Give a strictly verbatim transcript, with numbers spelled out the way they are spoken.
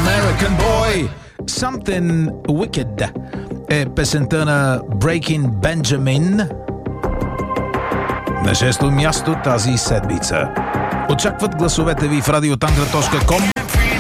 American Boy. Something Wicked е песента на Breaking Benjamin. На шесто място тази седмица. Очакват гласовете ви в радиотангра точка ком.